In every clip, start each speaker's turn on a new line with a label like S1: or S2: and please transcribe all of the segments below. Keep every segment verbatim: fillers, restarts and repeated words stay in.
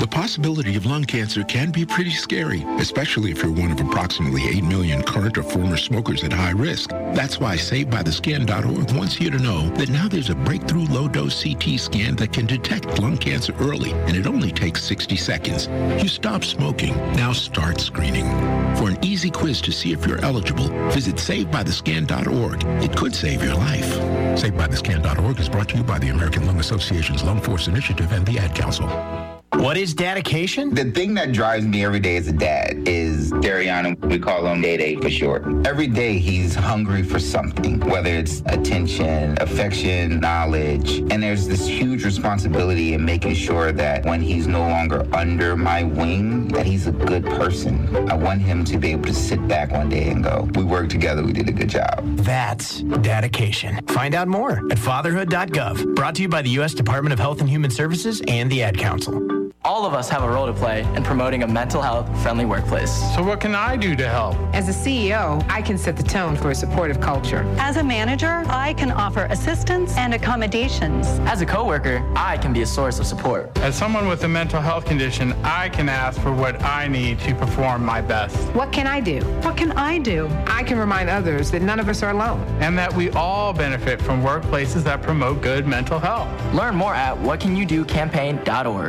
S1: The possibility of lung cancer can be pretty scary, especially if you're one of approximately eight million current or former smokers at high risk. That's why Saved By The Scan dot org wants you to know that now there's a breakthrough low-dose C T scan that can detect lung cancer early, and it only takes sixty seconds. You stop smoking. Now start screening. For an easy quiz to see if you're eligible, visit Saved By The Scan dot org. It could save your life. Saved By The Scan dot org is brought to you by the American Lung Association's Lung Force Initiative and the Ad Council.
S2: What is dedication?
S3: The thing that drives me every day as a dad is Dariana. We call him Day Day for short. Every day he's hungry for something, whether it's attention, affection, knowledge. And there's this huge responsibility in making sure that when he's no longer under my wing, that he's a good person. I want him to be able to sit back one day and go, we worked together, we did a good job.
S2: That's dedication. Find out more at fatherhood dot gov. Brought to you by the U S Department of Health and Human Services and the Ad Council.
S4: All of us have a role to play in promoting a mental health friendly workplace.
S5: So what can I do to help?
S6: As a C E O, I can set the tone for a supportive culture.
S7: As a manager, I can offer assistance and accommodations.
S4: As a coworker, I can be a source of support.
S5: As someone with a mental health condition, I can ask for what I need to perform my best.
S6: What can I do?
S7: What can I do?
S6: I can remind others that none of us are alone.
S5: And that we all benefit from workplaces that promote good mental health.
S4: Learn more at what can you do campaign dot org.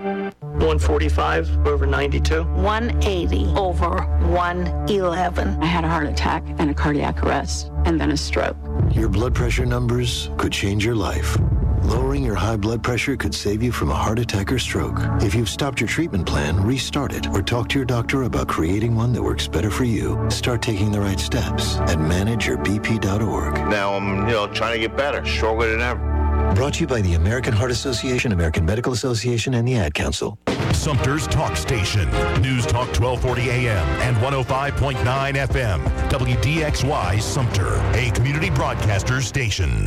S8: one forty-five over ninety-two.
S9: one eighty over one eleven.
S10: I had a heart attack and a cardiac arrest and then a stroke.
S11: Your blood pressure numbers could change your life. Lowering your high blood pressure could save you from a heart attack or stroke. If you've stopped your treatment plan, restart it or talk to your doctor about creating one that works better for you. Start taking the right steps at manage your b p dot org.
S12: Now I'm, you know, trying to get better, stronger than ever.
S11: Brought to you by the American Heart Association, American Medical Association, and the Ad Council.
S13: Sumter's Talk Station. News Talk twelve forty A M and one oh five point nine F M. W D X Y Sumter, a community broadcaster station.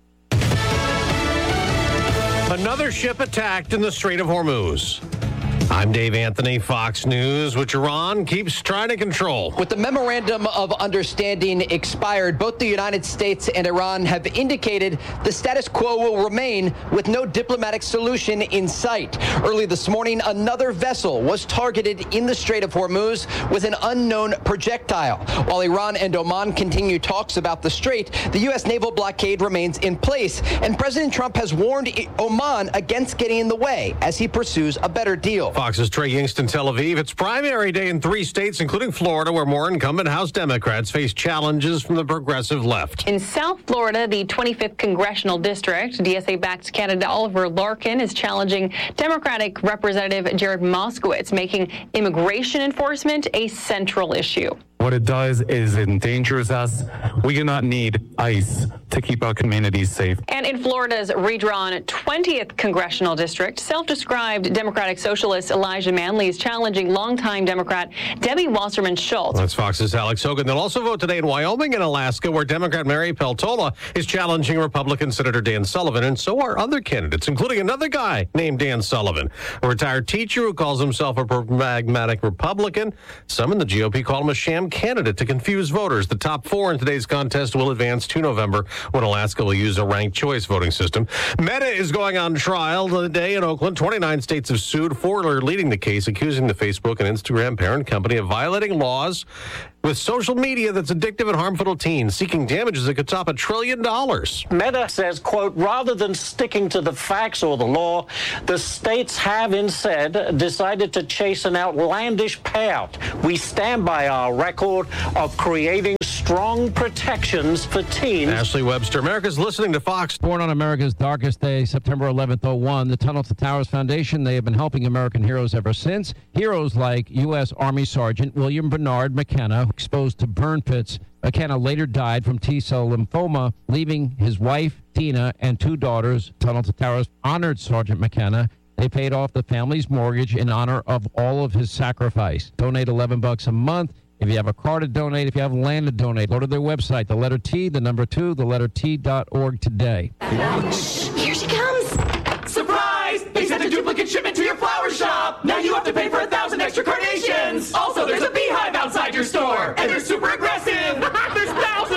S14: Another ship attacked in the Strait of Hormuz. I'm Dave Anthony, Fox News, which Iran keeps trying to control.
S15: With the memorandum of understanding expired, both the United States and Iran have indicated the status quo will remain with no diplomatic solution in sight. Early this morning, another vessel was targeted in the Strait of Hormuz with an unknown projectile. While Iran and Oman continue talks about the strait, the U S naval blockade remains in place, and President Trump has warned Oman against getting in the way as he pursues a better deal.
S14: Fox's Trey Yingst, Tel Aviv. It's primary day in three states, including Florida, where more incumbent House Democrats face challenges from the progressive left.
S16: In South Florida, the twenty-fifth Congressional District, D S A-backed candidate Oliver Larkin is challenging Democratic Representative Jared Moskowitz, making immigration enforcement a central issue.
S17: What it does is it endangers us. We do not need ICE to keep our communities safe.
S16: And in Florida's redrawn twentieth Congressional District, self-described Democratic Socialist Elijah Manley is challenging longtime Democrat Debbie Wasserman Schultz.
S14: That's Fox's Alex Hogan. They'll also vote today in Wyoming and Alaska, where Democrat Mary Peltola is challenging Republican Senator Dan Sullivan, and so are other candidates, including another guy named Dan Sullivan, a retired teacher who calls himself a pragmatic Republican. Some in the G O P call him a sham candidate to confuse voters. The top four in today's contest will advance to November, when Alaska will use a ranked choice voting system. Meta is going on trial today in Oakland. twenty-nine states have sued. Four are leading the case, accusing the Facebook and Instagram parent company of violating laws with social media that's addictive and harmful to teens, seeking damages that could top a trillion dollars.
S8: Meta says, quote, rather than sticking to the facts or the law, the states have instead decided to chase an outlandish payout. We stand by our record of creating strong protections for teens.
S14: Ashley Webster, America's listening to Fox.
S18: Born on America's darkest day, September eleventh, oh one, the Tunnel to Towers Foundation, they have been helping American heroes ever since. Heroes like U S Army Sergeant William Bernard McKenna, exposed to burn pits. McKenna later died from T-cell lymphoma, leaving his wife, Tina, and two daughters. Tunnel to Towers honored Sergeant McKenna. They paid off the family's mortgage in honor of all of his sacrifice. Donate eleven bucks a month. If you have a car to donate, if you have land to donate, go to their website, the letter T, the number two, the letter T dot org today.
S19: Shh, here she comes. Surprise! They sent a duplicate shipment to your flower shop. Now you have to pay for a thousand extra carnations. Also, there's a beehive outside your store, and they're super aggressive. There's thousands of them.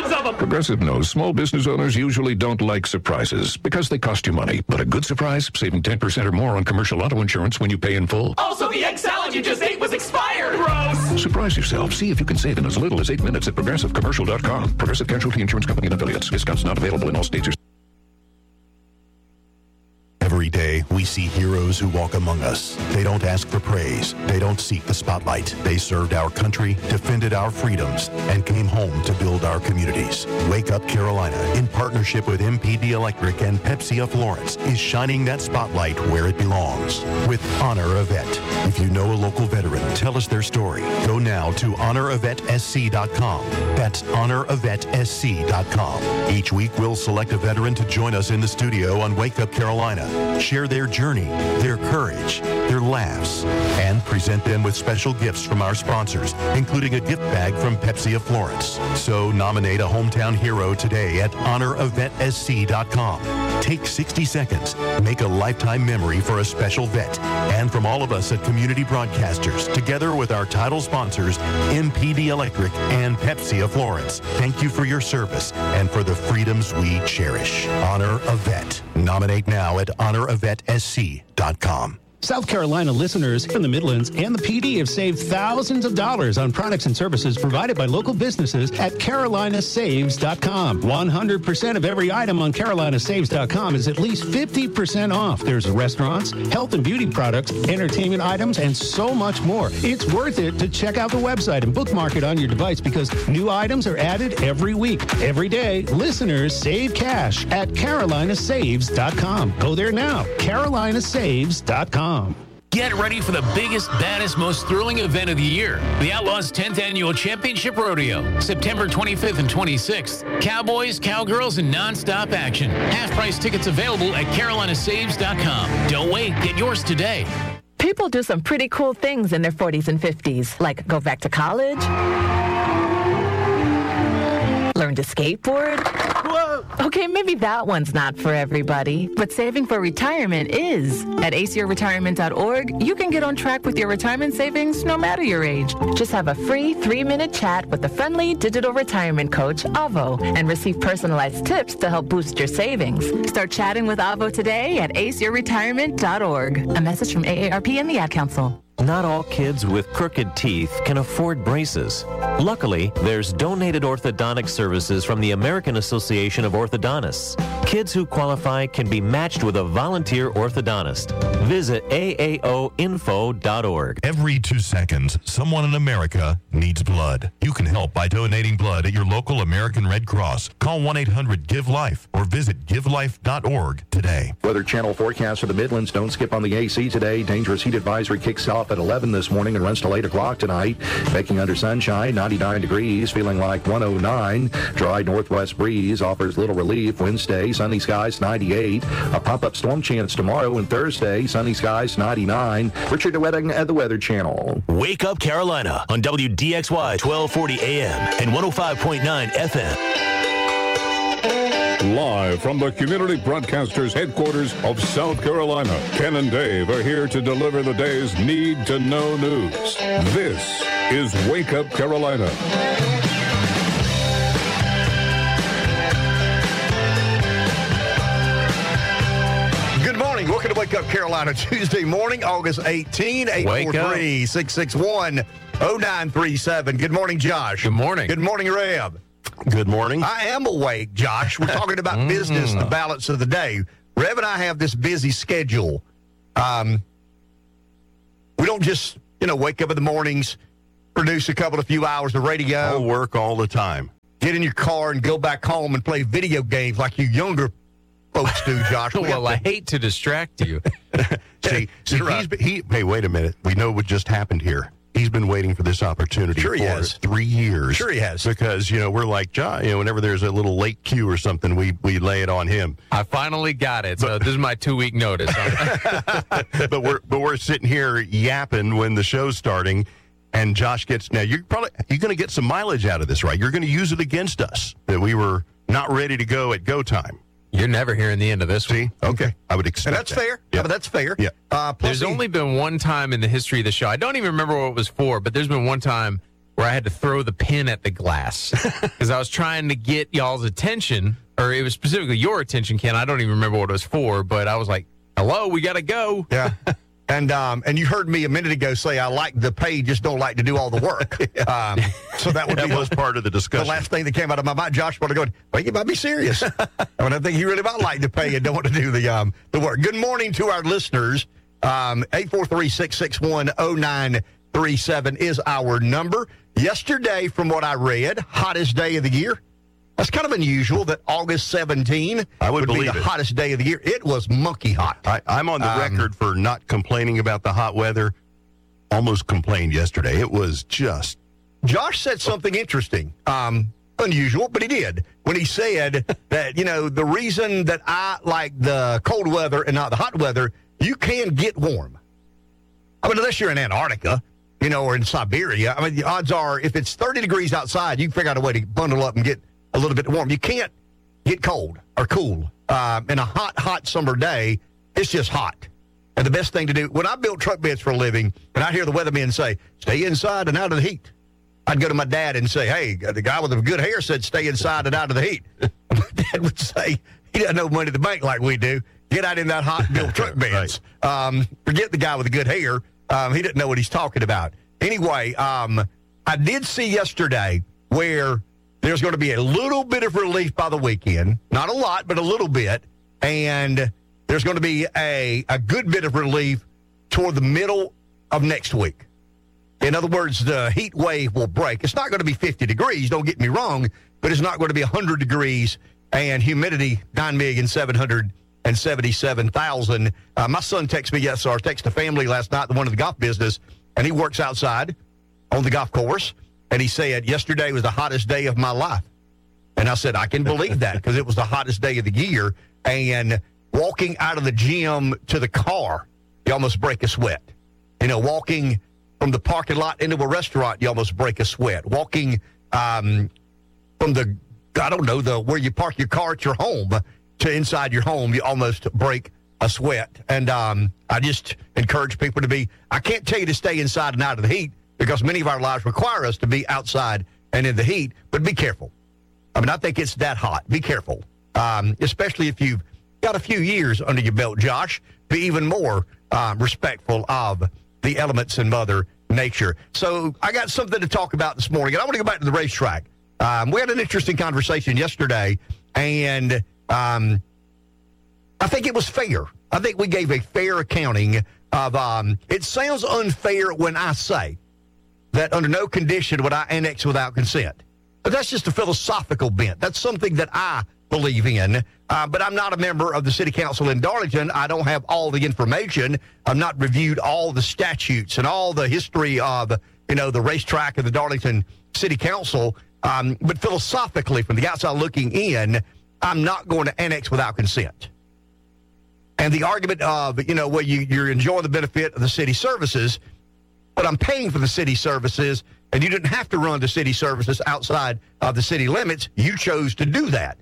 S20: Progressive knows small business owners usually don't like surprises because they cost you money. But a good surprise, saving ten percent or more on commercial auto insurance when you pay in full.
S19: Also, the egg salad you just ate was expired. Gross.
S20: Surprise yourself. See if you can save in as little as eight minutes at progressive commercial dot com. Progressive Casualty Insurance Company and affiliates. Discounts not available in all states. Or
S13: Every day, we see heroes who walk among us. They don't ask for praise. They don't seek the spotlight. They served our country, defended our freedoms, and came home to build our communities. Wake Up Carolina, in partnership with M P D Electric and Pepsi of Florence, is shining that spotlight where it belongs with Honor a Vet. If you know a local veteran, tell us their story. Go now to honor a vet s c dot com. That's honor a vet s c dot com. Each week, we'll select a veteran to join us in the studio on Wake Up Carolina. Share their journey, their courage, their laughs, and present them with special gifts from our sponsors, including a gift bag from Pepsi of Florence. So nominate a hometown hero today at honor a vet s c dot com. Take sixty seconds, make a lifetime memory for a special vet. And from all of us at Community Broadcasters, together with our title sponsors, M P D Electric and Pepsi of Florence, thank you for your service and for the freedoms we cherish. Honor a Vet. Nominate now at honor a vet s c dot com.
S21: South Carolina listeners from the Midlands and the P D have saved thousands of dollars on products and services provided by local businesses at carolina saves dot com. one hundred percent of every item on carolina saves dot com is at least fifty percent off. There's restaurants, health and beauty products, entertainment items, and so much more. It's worth it to check out the website and bookmark it on your device because new items are added every week. Every day, listeners save cash at carolina saves dot com. Go there now, carolina saves dot com.
S22: Get ready for the biggest, baddest, most thrilling event of the year. The Outlaws' tenth Annual Championship Rodeo. September twenty-fifth and twenty-sixth. Cowboys, cowgirls, and nonstop action. Half-price tickets available at carolina saves dot com. Don't wait. Get yours today.
S23: People do some pretty cool things in their forties and fifties, like go back to college, learn to skateboard. Whoa. Okay, maybe that one's not for everybody, but saving for retirement is. At ace your retirement dot org, you can get on track with your retirement savings no matter your age. Just have a free three-minute chat with the friendly digital retirement coach, Avo, and receive personalized tips to help boost your savings. Start chatting with Avo today at ace your retirement dot org. A message from A A R P and the Ad Council.
S24: Not all kids with crooked teeth can afford braces. Luckily, there's donated orthodontic services from the American Association of Orthodontists. Kids who qualify can be matched with a volunteer orthodontist. Visit A A O info dot org.
S13: Every two seconds, someone in America needs blood. You can help by donating blood at your local American Red Cross. Call one eight hundred give life or visit give life dot org today.
S25: Weather Channel forecast for the Midlands. Don't skip on the A C today. Dangerous heat advisory kicks off at eleven this morning and runs till eight o'clock tonight. Baking under sunshine, ninety-nine degrees, feeling like one oh nine. Dry northwest breeze offers little relief. Wednesday, sunny skies, ninety-eight. A pop-up storm chance tomorrow and Thursday, sunny skies, ninety-nine. Richard DeWetting at the Weather Channel.
S26: Wake Up Carolina on W D X Y twelve forty A M and one oh five point nine F M.
S20: Live from the Community Broadcasters headquarters of South Carolina, Ken and Dave are here to deliver the day's need-to-know news. This is Wake Up Carolina.
S27: Good morning. Welcome to Wake Up Carolina, Tuesday morning, August eighteenth, eight four three, six six one, oh nine three seven. Good morning, Josh.
S14: Good morning.
S27: Good morning, Reb.
S14: Good morning.
S27: I am awake, Josh. We're talking about mm. business, the balance of the day. Rev and I have this busy schedule. Um, we don't just, you know, wake up in the mornings, produce a couple of few hours of radio.
S14: I'll work all the time.
S27: Get in your car and go back home and play video games like you younger folks do, Josh. We
S14: well,
S27: to...
S14: I hate to distract you.
S27: see, see
S14: right.
S27: he's been, he,
S14: hey, wait a minute. We know what just happened here. He's been waiting for this opportunity
S27: sure
S14: for
S27: he has.
S14: three years.
S27: Sure he has.
S14: Because, you know, we're like, John, you know, whenever there's a little late cue or something, we, we lay it on him.
S28: I finally got it. So but, this is my two-week notice.
S14: but we're but we're sitting here yapping when the show's starting, and Josh gets, now you're probably, you're going to get some mileage out of this, right? You're going to use it against us, that we were not ready to go at go time.
S28: You're never hearing the end of this
S14: See?
S28: one.
S14: Okay. I would expect
S27: and that's
S14: that.
S27: fair.
S14: Yeah.
S27: yeah, but that's fair.
S14: Yeah.
S28: Uh, there's the, only been one time in the history of the show. I don't even remember what it was for, but there's been one time where I had to throw the pin at the glass because I was trying to get y'all's attention, or it was specifically your attention, Ken. I don't even remember what it was for, but I was like, hello, we got to go.
S27: Yeah. And um, and you heard me a minute ago say I like the pay, just don't like to do all the work. Um, so that would
S13: that
S27: be
S13: was part of the discussion.
S27: The last thing that came out of my mind, Josh, was going, well, you might be serious. I mean, I think he really might like to pay and don't want to do the um the work. Good morning to our listeners. Um, eight four three, six six one, zero nine three seven is our number. Yesterday, from what I read, hottest day of the year. That's kind of unusual that August seventeenth
S13: I would,
S27: would be
S13: believe
S27: the
S13: it.
S27: hottest day of the year. It was monkey hot.
S13: I, I'm on the
S27: Um,
S13: record for not complaining about the hot weather. Almost complained yesterday. It was just.
S27: Josh said something interesting, um, unusual, but he did. When he said that, you know, the reason that I like the cold weather and not the hot weather, you can get warm. I mean, unless you're in Antarctica, you know, or in Siberia. I mean, the odds are if it's thirty degrees outside, you can figure out a way to bundle up and get a little bit warm. You can't get cold or cool. Uh, in a hot, hot summer day, it's just hot. And the best thing to do, when I built truck beds for a living, and I hear the weathermen say, stay inside and out of the heat, I'd go to my dad and say, hey, the guy with the good hair said stay inside and out of the heat. My dad would say, he doesn't know money to the bank like we do. Get out in that hot and build truck beds. Right. Um, forget the guy with the good hair. Um, he didn't know what he's talking about. Anyway, um, I did see yesterday where there's going to be a little bit of relief by the weekend. Not a lot, but a little bit. And there's going to be a, a good bit of relief toward the middle of next week. In other words, the heat wave will break. It's not going to be fifty degrees, don't get me wrong, but it's not going to be one hundred degrees and humidity nine million seven hundred seventy-seven thousand. Uh, my son texted me yesterday, or texted the family last night, the one in the golf business, and he works outside on the golf course. And he said, yesterday was the hottest day of my life. And I said, I can believe that because it was the hottest day of the year. And walking out of the gym to the car, you almost break a sweat. You know, walking from the parking lot into a restaurant, you almost break a sweat. Walking um, from the, I don't know, the where you park your car at your home to inside your home, you almost break a sweat. And um, I just encourage people to be, I can't tell you to stay inside and out of the heat, because many of our lives require us to be outside and in the heat, but be careful. I mean, I think it's that hot. Be careful, um, especially if you've got a few years under your belt, Josh. Be even more um, respectful of the elements in Mother Nature. So I got something to talk about this morning, and I want to go back to the racetrack. Um, we had an interesting conversation yesterday, and um, I think it was fair. I think we gave a fair accounting of, um, it sounds unfair when I say that under no condition would I annex without consent. But that's just a philosophical bent. That's something that I believe in. Uh, but I'm not a member of the city council in Darlington. I don't have all the information. I've not reviewed all the statutes and all the history of, you know, the racetrack of the Darlington City Council. Um, but philosophically, from the outside looking in, I'm not going to annex without consent. And the argument of, you know, well, you, you're enjoying the benefit of the city services, but I'm paying for the city services, and you didn't have to run the city services outside of the city limits. You chose to do that.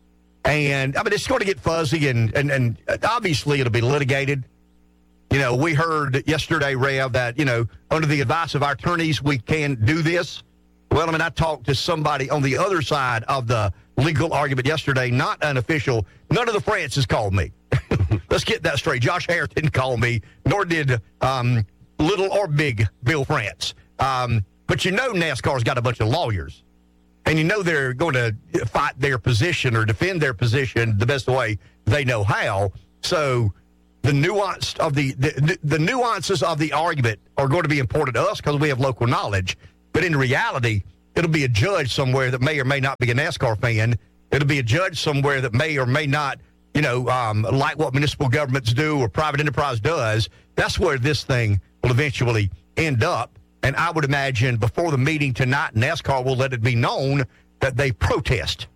S27: And, I mean, it's going to get fuzzy, and, and, and obviously it'll be litigated. You know, we heard yesterday, Rev, that, you know, under the advice of our attorneys, we can do this. Well, I mean, I talked to somebody on the other side of the legal argument yesterday, not an official. None of the Francis called me. Let's get that straight. Josh Harris didn't call me, nor did um, little or big Bill France. Um, but you know NASCAR's got a bunch of lawyers, and you know they're going to fight their position or defend their position the best way they know how. So the nuance of the, the, the nuances of the argument are going to be important to us because we have local knowledge. But in reality, it'll be a judge somewhere that may or may not be a NASCAR fan. It'll be a judge somewhere that may or may not, you know, um, like what municipal governments do or private enterprise does. That's where this thing will eventually end up. And I would imagine before the meeting tonight, NASCAR will let it be known that they protest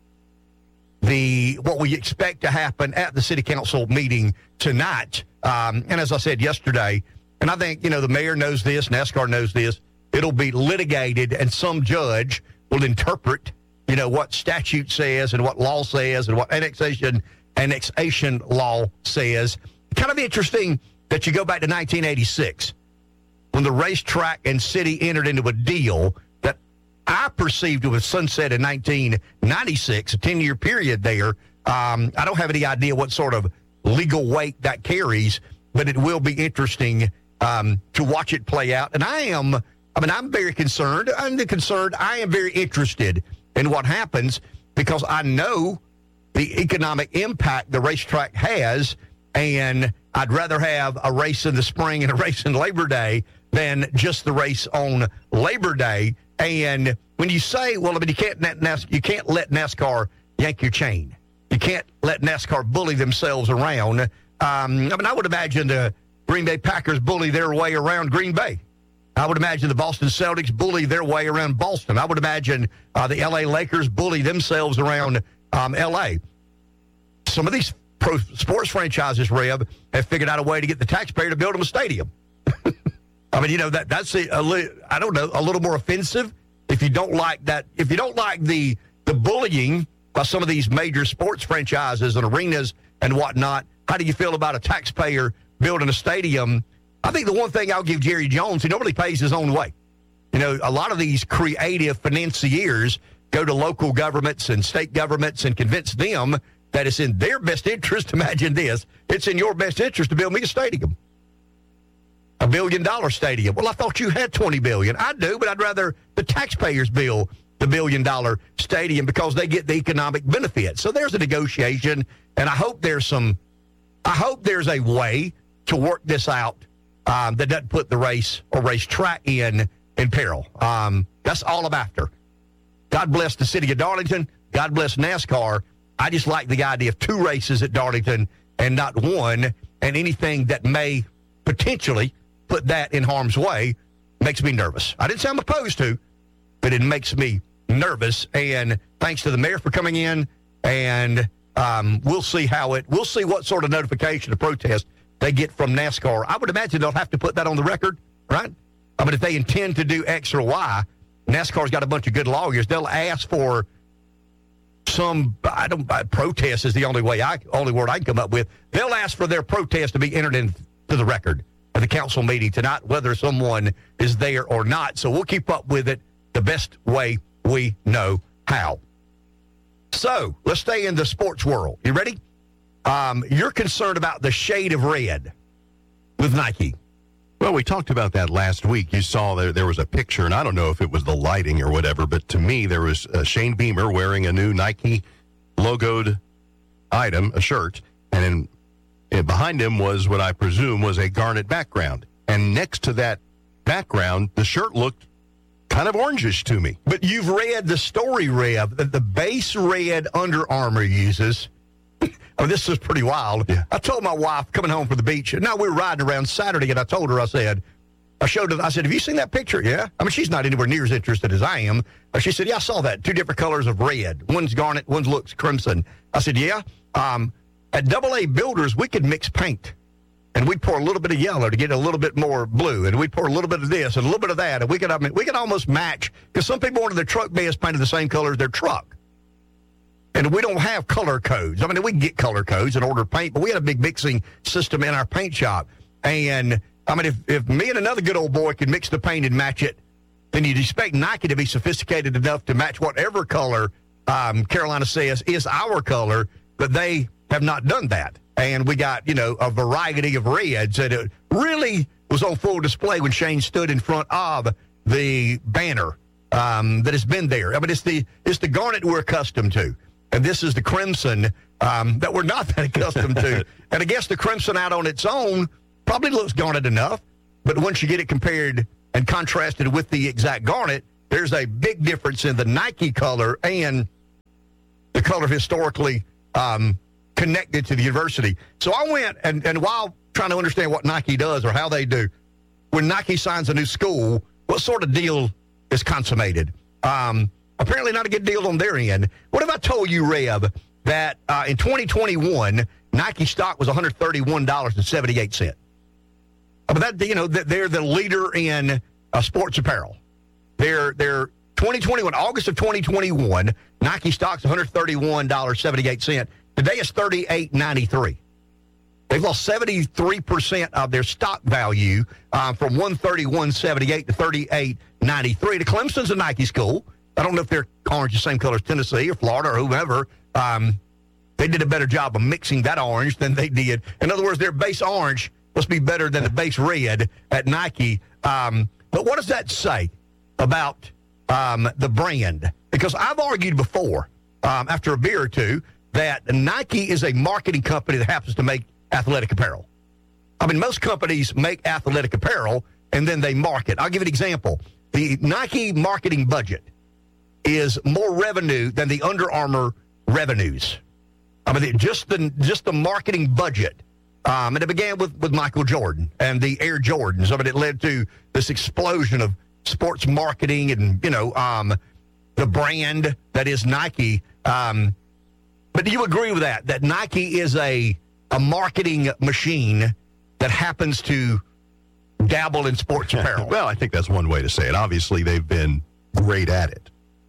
S27: the what we expect to happen at the city council meeting tonight. Um, and as I said yesterday, and I think, you know, the mayor knows this, NASCAR knows this, it'll be litigated, and some judge will interpret, you know, what statute says and what law says and what annexation annexation law says. Kind of interesting that you go back to nineteen eighty-six when the racetrack and city entered into a deal that I perceived it was sunset in nineteen ninety-six, a ten-year period there. Um, I don't have any idea what sort of legal weight that carries, but it will be interesting um, to watch it play out. And I am, I mean, I'm very concerned. I'm concerned. I am very interested in what happens because I know the economic impact the racetrack has, and I'd rather have a race in the spring and a race in Labor Day than just the race on Labor Day. And when you say, well, I mean, you can't you can't let NASCAR yank your chain. You can't let NASCAR bully themselves around. Um, I mean, I would imagine the Green Bay Packers bully their way around Green Bay. I would imagine the Boston Celtics bully their way around Boston. I would imagine uh, the L A Lakers bully themselves around um, L A. Some of these pro sports franchises, Rev, have figured out a way to get the taxpayer to build them a stadium. I mean, you know, that that's a, a li- I don't know, a little more offensive. If you don't like that, if you don't like the the bullying by some of these major sports franchises and arenas and whatnot, how do you feel about a taxpayer building a stadium? I think the one thing I'll give Jerry Jones, he normally pays his own way. You know, a lot of these creative financiers go to local governments and state governments and convince them that it's in their best interest. Imagine this. It's in your best interest to build me a stadium. A billion dollar stadium. Well, I thought you had twenty billion. I do, but I'd rather the taxpayers build the billion dollar stadium because they get the economic benefit. So there's a negotiation, and I hope there's some, I hope there's a way to work this out um, that doesn't put the race or racetrack in in peril. Um, that's all I'm after. God bless the city of Darlington. God bless NASCAR. I just like the idea of two races at Darlington and not one, and anything that may potentially put that in harm's way makes me nervous. I didn't say I'm opposed to, but it makes me nervous. And thanks to the mayor for coming in, and um, we'll see how it, we'll see what sort of notification of protest they get from NASCAR. I would imagine they'll have to put that on the record, right? I mean, if they intend to do X or Y, NASCAR's got a bunch of good lawyers. They'll ask for some, I don't, protest is the only way I, only word I can come up with. They'll ask for their protest to be entered into the record at the council meeting tonight, whether someone is there or not. So we'll keep up with it the best way we know how. So let's stay in the sports world. You ready? Um, you're concerned about the shade of red with Nike.
S13: Well, we talked about that last week. You saw there there was a picture, and I don't know if it was the lighting or whatever, but to me there was uh, Shane Beamer wearing a new Nike logoed item, a shirt, and in And behind him was what I presume was a garnet background. And next to that background, the shirt looked kind of orangish to me.
S27: But you've read the story, Rev, that the base red Under Armour uses. Oh, this is pretty wild. Yeah. I told my wife coming home from the beach, now we were riding around Saturday, and I told her, I said, I showed her, I said, have you seen that picture? Yeah. I mean, she's not anywhere near as interested as I am. She said, yeah, I saw that. Two different colors of red. One's garnet, one's looks crimson. I said, yeah. Um, At Double A Builders, we could mix paint, and we'd pour a little bit of yellow to get a little bit more blue, and we'd pour a little bit of this and a little bit of that, and we could, I mean, we could almost match, because some people wanted their truck beds painted the same color as their truck. And we don't have color codes. I mean, we can get color codes and order paint, but we had a big mixing system in our paint shop. And, I mean, if, if me and another good old boy could mix the paint and match it, then you'd expect Nike to be sophisticated enough to match whatever color um, Carolina says is our color, but they have not done that. And we got, you know, a variety of reds, and it really was on full display when Shane stood in front of the banner um, that has been there. I mean, it's the it's the garnet we're accustomed to, and this is the crimson um, that we're not that accustomed to. And I guess the crimson out on its own probably looks garnet enough, but once you get it compared and contrasted with the exact garnet, there's a big difference in the Nike color and the color historically um, connected to the university. So I went, and, and while trying to understand what Nike does or how they do, when Nike signs a new school, what sort of deal is consummated? Um, apparently not a good deal on their end. What if I told you, Rev, that uh, in twenty twenty-one, Nike stock was one hundred thirty-one dollars and seventy-eight cents? But that, you know, they're the leader in uh, sports apparel. They're, they're twenty twenty-one, August of twenty twenty-one, Nike stock's one hundred thirty-one dollars and seventy-eight cents. Today it's thirty-eight ninety-three. They've lost seventy-three percent of their stock value uh, from one thirty-one seventy-eight to thirty-eight ninety-three. The Clemson's a Nike school. I don't know if they're orange the same color as Tennessee or Florida or whomever. Um, they did a better job of mixing that orange than they did. In other words, their base orange must be better than the base red at Nike. Um, but what does that say about um, the brand? Because I've argued before, um, after a beer or two, that Nike is a marketing company that happens to make athletic apparel. I mean, most companies make athletic apparel, and then they market. I'll give you an example. The Nike marketing budget is more revenue than the Under Armour revenues. I mean, just the just the marketing budget. Um, and it began with, with Michael Jordan and the Air Jordans. I mean, it led to this explosion of sports marketing and, you know, um, the brand that is Nike. Um, but do you agree with that, that Nike is a, a marketing machine that happens to dabble in sports apparel?
S13: Well, I think that's one way to say it. Obviously, they've been great at it.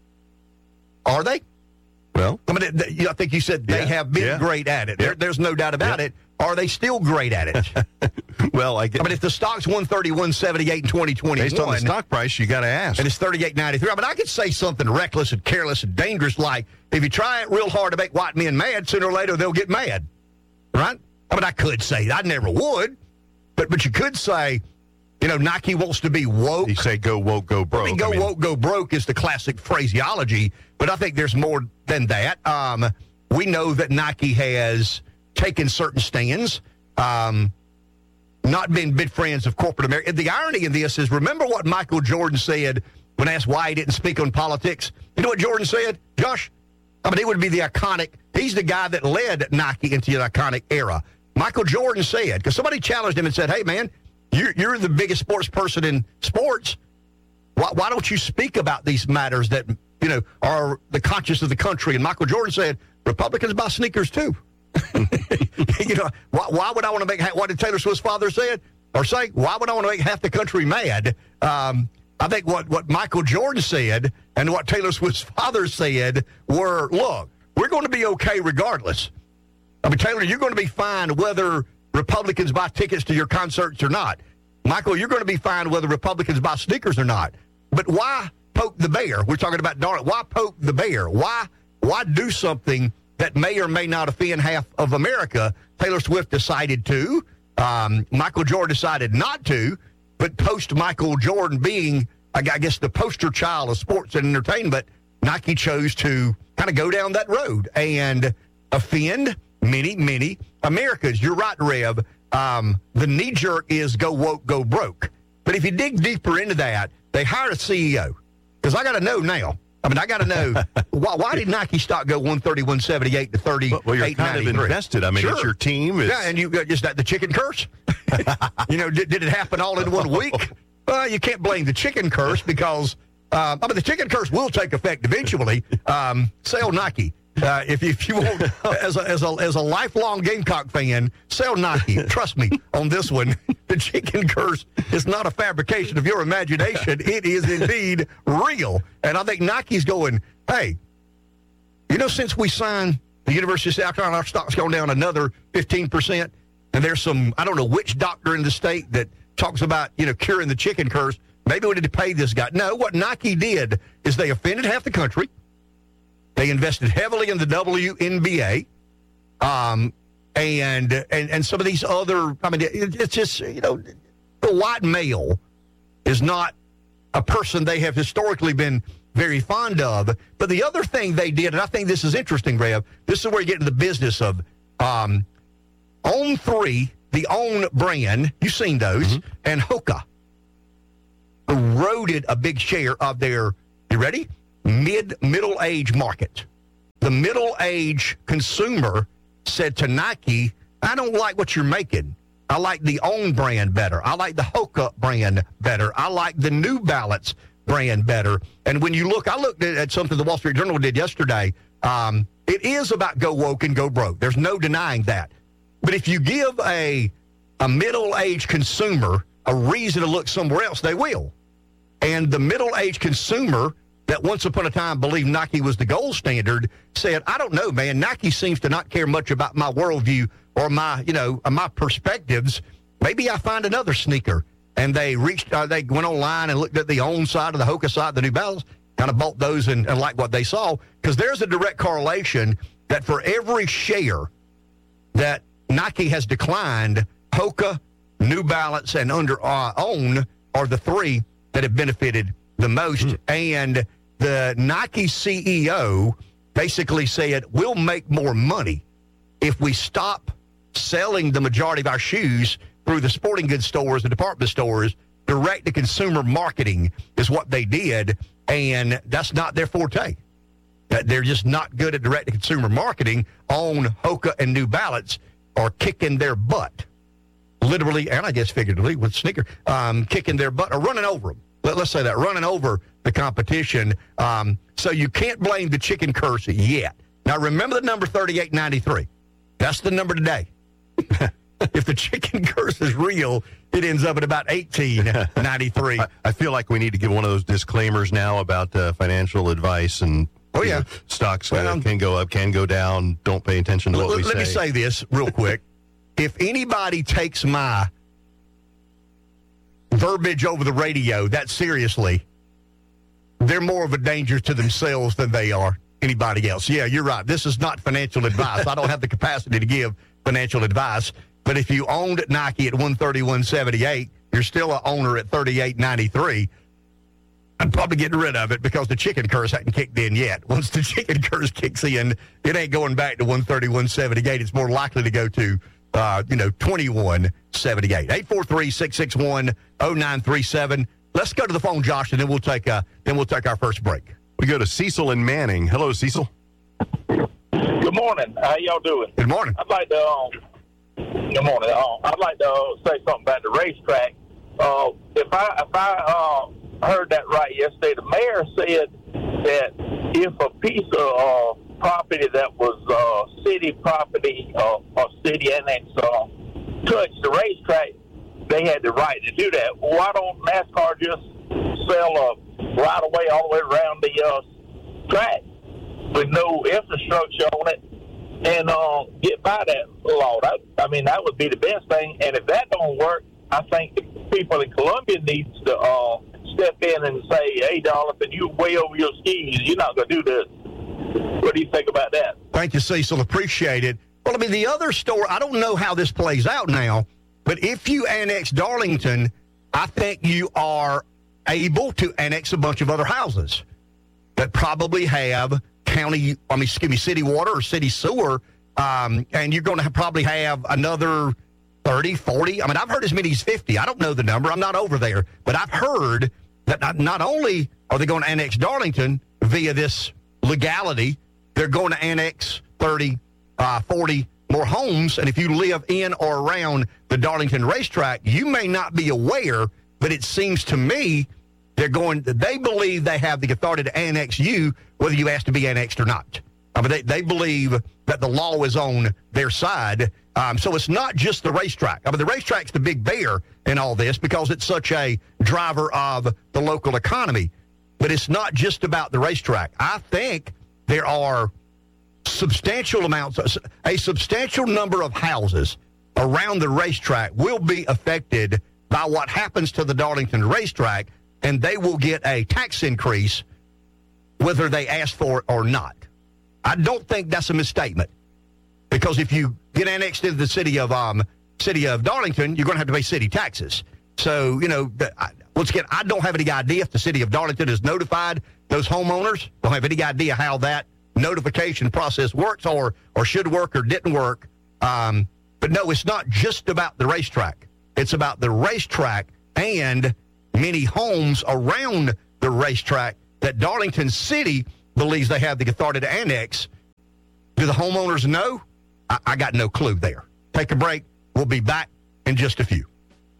S27: Are they?
S13: Well,
S27: I mean, I think you said they
S13: yeah,
S27: have been
S13: yeah.
S27: great at it.
S13: Yeah.
S27: There, there's no doubt about
S13: yeah.
S27: it. Are they still great at it?
S13: well, I, get,
S27: I mean, if the stock's one thirty-one seventy-eight in twenty twenty-one,
S13: based on the stock price, you got to ask.
S27: And it's thirty-eight ninety-three. I mean, I could say something reckless and careless and dangerous like, if you try it real hard to make white men mad, sooner or later they'll get mad. Right? I mean, I could say that. I never would. But but you could say, you know, Nike wants to be woke.
S13: You say go woke, go broke.
S27: I mean, go
S13: I mean,
S27: woke, go broke is the classic phraseology, but I think there's more than that. Um, we know that Nike has taken certain stands, um, not been big friends of corporate America. The irony in this is, remember what Michael Jordan said when asked why he didn't speak on politics? You know what Jordan said, Josh? I mean, he would be the iconic, he's the guy that led Nike into the iconic era. Michael Jordan said, because somebody challenged him and said, hey, man, You're, you're the biggest sports person in sports. Why, why don't you speak about these matters that, you know, are the conscience of the country? And Michael Jordan said, Republicans buy sneakers too. you know, why, why would I want to make, what did Taylor Swift's father say? Or say, why would I want to make half the country mad? Um, I think what, what Michael Jordan said and what Taylor Swift's father said were, look, we're going to be okay regardless. I mean, Taylor, you're going to be fine whether Republicans buy tickets to your concerts or not. Michael, you're going to be fine whether Republicans buy sneakers or not. But why poke the bear? We're talking about Darnold. Why poke the bear? Why why do something that may or may not offend half of America? Taylor Swift decided to. Um, Michael Jordan decided not to. But post Michael Jordan being, I guess, the poster child of sports and entertainment, Nike chose to kind of go down that road and offend many, many Americans. You're right, Rev. Um, the knee-jerk is go woke, go broke. But if you dig deeper into that, they hired a C E O. Because I got to know now. I mean, I got to know, why, why did Nike stock go one thirty-one seventy-eight to thirty-eight ninety-three?
S13: Well, you're kind of invested. I mean, sure. It's your team. It's...
S27: Yeah, and you got just that, the chicken curse. you know, did, did it happen all in one week? Well, you can't blame the chicken curse because, uh, I mean, the chicken curse will take effect eventually. Um, sell Nike. Uh, if, if you want, as a, as, a, as a lifelong Gamecock fan, sell Nike. Trust me on this one. The chicken curse is not a fabrication of your imagination. It is indeed real. And I think Nike's going, hey, you know, since we signed the University of South Carolina, our stock's gone down another fifteen percent. And there's some, I don't know which doctor in the state that talks about, you know, curing the chicken curse. Maybe we need to pay this guy. No, what Nike did is they offended half the country. They invested heavily in the W N B A, um, and, and and some of these other, I mean, it, it's just, you know, the white male is not a person they have historically been very fond of. But the other thing they did, and I think this is interesting, Rev, this is where you get into the business of um, On three, the On brand, you've seen those, mm-hmm. and Hoka eroded a big share of their, you ready? Mid, middle age market. The middle age consumer said to Nike, I don't like what you're making. I like the On brand better. I like the Hoka brand better. I like the New Balance brand better. And when you look, I looked at, at something the Wall Street Journal did yesterday. Um, it is about go woke and go broke. There's no denying that. But if you give a, a middle-aged consumer a reason to look somewhere else, they will. And the middle-aged consumer that once upon a time believed Nike was the gold standard said, I don't know, man, Nike seems to not care much about my worldview or my, you know, my perspectives, maybe I find another sneaker. And they reached, uh, they went online and looked at the own side of the Hoka side, the New Balance, kind of bought those and, and liked what they saw. Because there's a direct correlation that for every share that Nike has declined, Hoka, New Balance, and Under uh, Own are the three that have benefited the most. Mm. And the Nike C E O basically said, we'll make more money if we stop selling the majority of our shoes through the sporting goods stores and department stores. Direct-to-consumer marketing is what they did, and that's not their forte. They're just not good at direct-to-consumer marketing. On Hoka and New Balance are kicking their butt, literally, and I guess figuratively with sneaker, um, kicking their butt or running over them. Let, let's say that, running over the competition. Um, so you can't blame the chicken curse yet. Now, remember the number thirty-eight ninety-three. That's the number today. If the chicken curse is real, it ends up at about eighteen ninety-three.
S13: I, I feel like we need to give one of those disclaimers now about uh, financial advice and
S27: oh yeah,
S13: know, stocks
S27: well,
S13: uh, can go up, can go down. Don't pay attention to what
S27: l-
S13: we
S27: let
S13: say.
S27: Let me say this real quick. If anybody takes my verbiage over the radio that seriously, they're more of a danger to themselves than they are anybody else. Yeah, you're right. This is not financial advice. I don't have the capacity to give financial advice. But if you owned Nike at one thirty-one seventy-eight, you're still an owner at thirty-eight ninety-three. I'm probably getting rid of it because the chicken curse hasn't kicked in yet. Once the chicken curse kicks in, it ain't going back to one thirty-one seventy-eight. It's more likely to go to, uh, you know, twenty-one seventy-eight. eight four three, six six one, oh nine three seven. Let's go to the phone, Josh, and then we'll take uh, then we'll take our first break.
S13: We go to Cecil in Manning. Hello, Cecil.
S1: Good morning. How y'all doing?
S27: Good morning.
S1: I'd like to. Um, good morning. Uh, I'd like to uh, say something about the racetrack. Uh, if I if I uh, heard that right yesterday, the mayor said that if a piece of uh, property that was uh, city property uh, or city annex uh, touched the racetrack, they had the right to do that. Why don't NASCAR just sell a right of way all the way around the uh, track with no infrastructure on it and uh, get by that law? That, I mean, that would be the best thing. And if that don't work, I think the people in Columbia needs to uh, step in and say, hey, Darlington, you way over your skis. You're not going to do this. What do you think about that?
S27: Thank you, Cecil. Appreciate it. Well, I mean, the other story, I don't know how this plays out now, but if you annex Darlington, I think you are able to annex a bunch of other houses that probably have county, I mean, excuse me, city water or city sewer, um, and you're going to have, probably have another thirty, forty. I mean, I've heard as many as fifty. I don't know the number. I'm not over there. But I've heard that not, not only are they going to annex Darlington via this legality, they're going to annex thirty, uh, forty more homes. And if you live in or around the Darlington racetrack, you may not be aware, but it seems to me they're going, they believe they have the authority to annex you, whether you ask to be annexed or not. I mean, they, they believe that the law is on their side. Um, so it's not just the racetrack. I mean, the racetrack's the big bear in all this because it's such a driver of the local economy. But it's not just about the racetrack. I think there are substantial amounts, a substantial number of houses around the racetrack will be affected by what happens to the Darlington racetrack, and they will get a tax increase whether they ask for it or not. I don't think that's a misstatement, because if you get annexed into the city of um, city of Darlington, you're going to have to pay city taxes. So, you know, the, I, once again, I don't have any idea if the city of Darlington has notified those homeowners. Don't have any idea how that notification process works or or should work or didn't work. Um, but no, it's not just about the racetrack. It's about the racetrack and many homes around the racetrack that Darlington City believes they have the authority to annex. Do the homeowners know? I, I got no clue there. Take a break. We'll be back in just a few.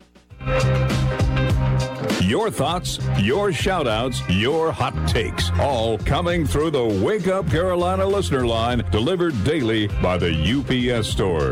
S20: Your thoughts, your shout-outs, your hot takes, all coming through the Wake Up Carolina listener line, delivered daily by the U P S Store.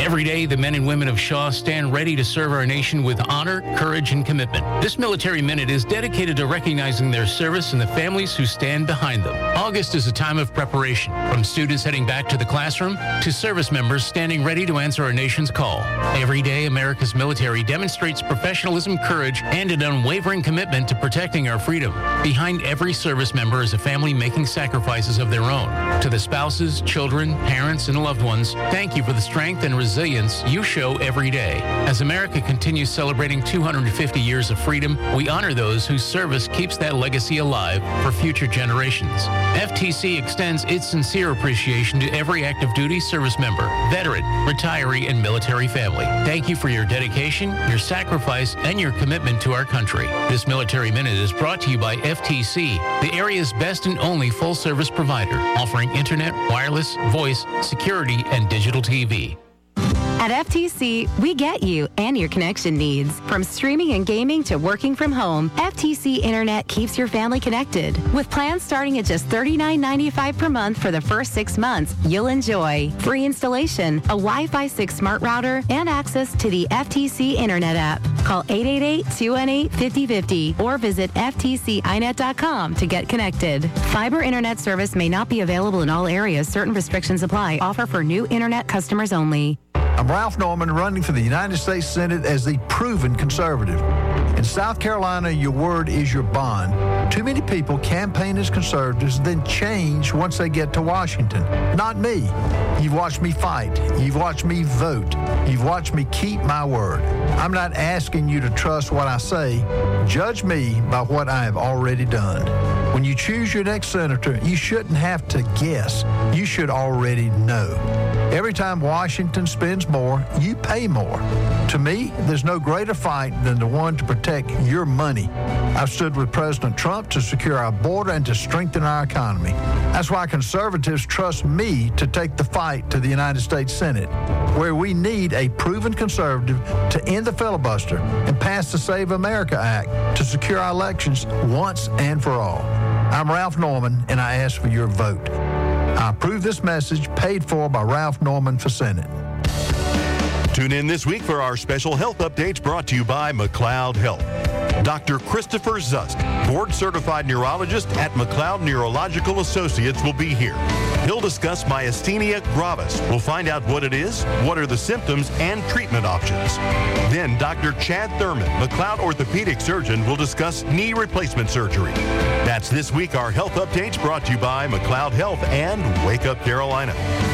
S22: Every day, the men and women of Shaw stand ready to serve our nation with honor, courage, and commitment. This Military Minute is dedicated to recognizing their service and the families who stand behind them. August is a time of preparation, from students heading back to the classroom to service members standing ready to answer our nation's call. Every day, America's military demonstrates professionalism, courage, and an unwavering commitment to protecting our freedom. Behind every service member is a family making sacrifices of their own. To the spouses, children, parents, and loved ones, thank you for the strength and resilience you show every day. As America continues celebrating two hundred fifty years of freedom, we honor those whose service keeps that legacy alive for future generations. F T C extends its sincere appreciation to every active duty service member, veteran, retiree, and military family. Thank you for your dedication, your sacrifice, and your commitment to our country. This Military Minute is brought to you by F T C, the area's best and only full-service provider, offering internet, wireless, voice, security, and digital T V.
S2: At F T C, we get you and your connection needs. From streaming and gaming to working from home, F T C Internet keeps your family connected. With plans starting at just thirty-nine ninety-five per month for the first six months, you'll enjoy free installation, a Wi-Fi six smart router, and access to the F T C Internet app. Call eight eight eight, two one eight, five oh five oh or visit F T C I net dot com to get connected. Fiber Internet service may not be available in all areas. Certain restrictions apply. Offer for new Internet customers only.
S3: I'm Ralph Norman, running for the United States Senate as the proven conservative. In South Carolina, your word is your bond. Too many people campaign as conservatives, then change once they get to Washington. Not me. You've watched me fight. You've watched me vote. You've watched me keep my word. I'm not asking you to trust what I say. Judge me by what I have already done. When you choose your next senator, you shouldn't have to guess. You should already know. Every time Washington spends more, you pay more. To me, there's no greater fight than the one to protect your money. I've stood with President Trump to secure our border and to strengthen our economy. That's why conservatives trust me to take the fight to the United States Senate, where we need a proven conservative to end the filibuster and pass the Save America Act to secure our elections once and for all. I'm Ralph Norman, and I ask for your vote. I approve this message, paid for by Ralph Norman for Senate.
S4: Tune in this week for our special health updates brought to you by McLeod Health. Doctor Christopher Zust, board-certified neurologist at McLeod Neurological Associates, will be here. He'll discuss myasthenia gravis. We'll find out what it is, what are the symptoms, and treatment options. Then Doctor Chad Thurman, McLeod orthopedic surgeon, will discuss knee replacement surgery. That's this week our health updates brought to you by McLeod Health and Wake Up Carolina.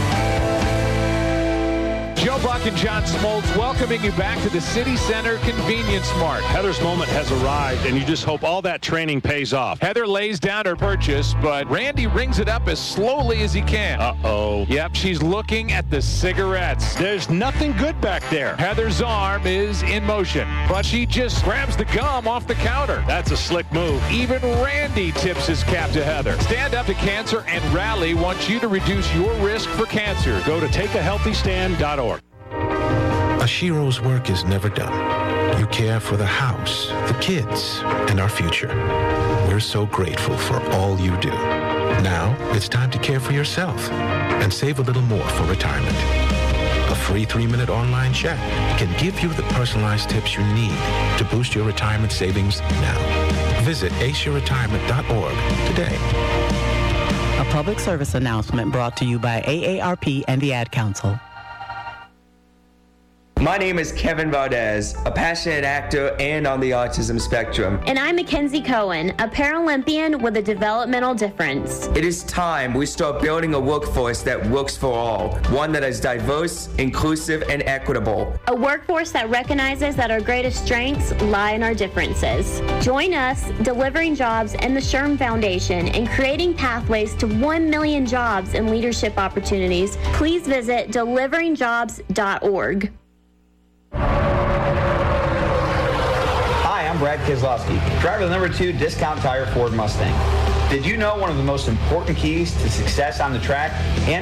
S5: Joe Buck and John Smoltz welcoming you back to the City Center Convenience Mart.
S6: Heather's moment has arrived, and you just hope all that training pays off.
S5: Heather lays down her purchase, but Randy rings it up as slowly as he can.
S6: Uh-oh.
S5: Yep, she's looking at the cigarettes.
S6: There's nothing good back there.
S5: Heather's arm is in motion, but she just grabs the gum off the counter.
S6: That's a slick move.
S5: Even Randy tips his cap to Heather. Stand Up to Cancer and Rally wants you to reduce your risk for cancer.
S6: Go to take a healthy stand dot org.
S7: Ashiro's work is never done. You care for the house, the kids, and our future. We're so grateful for all you do. Now, it's time to care for yourself and save a little more for retirement. A free three-minute online chat can give you the personalized tips you need to boost your retirement savings now. Visit ace your retirement dot org today.
S9: A public service announcement brought to you by A A R P and the Ad Council.
S10: My name is Kevin Valdez, a passionate actor and on the autism spectrum.
S29: And I'm Mackenzie Cohen, a Paralympian with a developmental difference.
S10: It is time we start building a workforce that works for all, one that is diverse, inclusive, and equitable.
S29: A workforce that recognizes that our greatest strengths lie in our differences. Join us, Delivering Jobs and the SHRM Foundation, in creating pathways to one million jobs and leadership opportunities. Please visit delivering jobs dot org.
S30: Hi, I'm Brad Keselowski, driver of the number two Discount Tire Ford Mustang. Did you know one of the most important keys to success on the track and